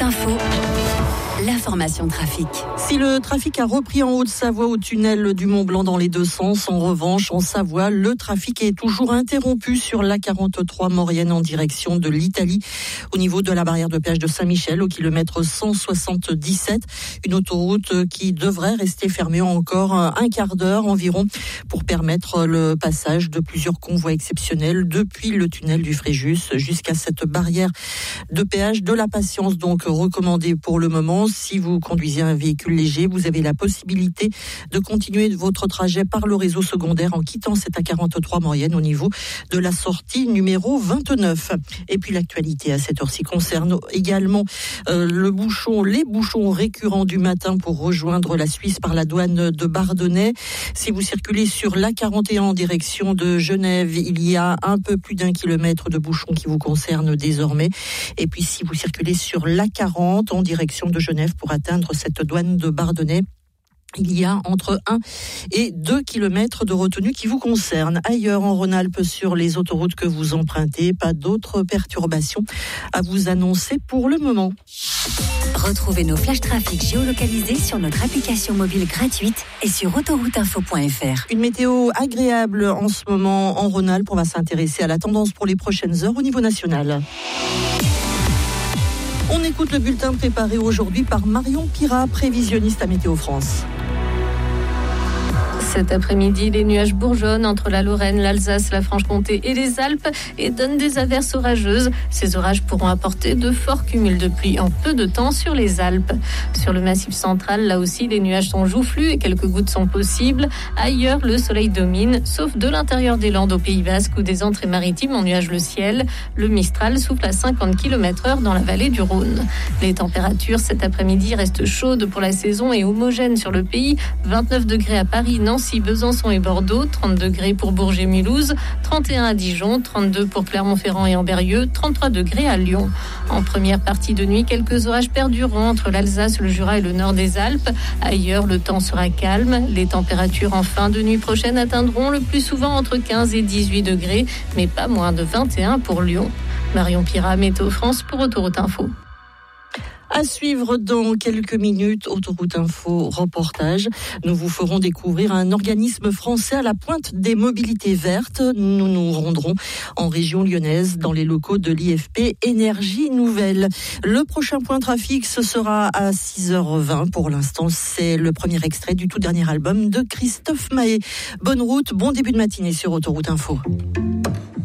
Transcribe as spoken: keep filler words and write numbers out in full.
Autoroute Info, l'information trafic. Si le trafic a repris en Haute-Savoie au tunnel du Mont-Blanc dans les deux sens, en revanche, en Savoie, le trafic est toujours interrompu sur l'A quarante-trois Maurienne en direction de l'Italie, au niveau de la barrière de péage de Saint-Michel, au kilomètre cent soixante-dix-sept. Une autoroute qui devrait rester fermée encore un quart d'heure environ pour permettre le passage de plusieurs convois exceptionnels depuis le tunnel du Fréjus jusqu'à cette barrière de péage de la Patience, donc recommandée pour le moment. Si vous conduisez un véhicule léger, vous avez la possibilité de continuer votre trajet par le réseau secondaire en quittant cette A quarante-trois Maurienne au niveau de la sortie numéro vingt-neuf. Et puis l'actualité à cette heure-ci concerne également euh, le bouchon, les bouchons récurrents du matin pour rejoindre la Suisse par la douane de Bardonnay. Si vous circulez sur l'A quarante et un en direction de Genève, il y a un peu plus d'un kilomètre de bouchons qui vous concernent désormais. Et puis si vous circulez sur l'A quarante en direction de Genève pour atteindre cette douane de Bardonnay, il y a entre un et deux kilomètres de retenue qui vous concernent. Ailleurs en Rhône-Alpes, sur les autoroutes que vous empruntez, pas d'autres perturbations à vous annoncer pour le moment. Retrouvez nos flashs trafic géolocalisés sur notre application mobile gratuite et sur autoroute info point f r. Une météo agréable en ce moment en Rhône-Alpes. On va s'intéresser à la tendance pour les prochaines heures au niveau national. On écoute le bulletin préparé aujourd'hui par Marion Pirat, prévisionniste à Météo France. Cet après-midi, les nuages bourgeonnent entre la Lorraine, l'Alsace, la Franche-Comté et les Alpes et donnent des averses orageuses. Ces orages pourront apporter de forts cumuls de pluie en peu de temps sur les Alpes. Sur le Massif central, là aussi, les nuages sont joufflus et quelques gouttes sont possibles. Ailleurs, le soleil domine, sauf de l'intérieur des Landes au Pays Basque où des entrées maritimes ennuagent le ciel. Le Mistral souffle à cinquante kilomètres heure dans la vallée du Rhône. Les températures cet après-midi restent chaudes pour la saison et homogènes sur le pays. vingt-neuf degrés à Paris, Nancy, Besançon et Bordeaux, trente degrés pour Bourges et Mulhouse, trente et un à Dijon, trente-deux pour Clermont-Ferrand et Ambérieu, trente-trois degrés à Lyon. En première partie de nuit, quelques orages perdureront entre l'Alsace, le Jura et le nord des Alpes. Ailleurs, le temps sera calme. Les températures en fin de nuit prochaine atteindront le plus souvent entre quinze et dix-huit degrés, mais pas moins de vingt et un pour Lyon. Marion Pirat, Météo France pour Autoroute Info. À suivre dans quelques minutes, Autoroute Info reportage. Nous vous ferons découvrir un organisme français à la pointe des mobilités vertes. Nous nous rendrons en région lyonnaise dans les locaux de l'I F P Énergie Nouvelle. Le prochain point trafic, ce sera à six heures vingt. Pour l'instant, c'est le premier extrait du tout dernier album de Christophe Maé. Bonne route, bon début de matinée sur Autoroute Info.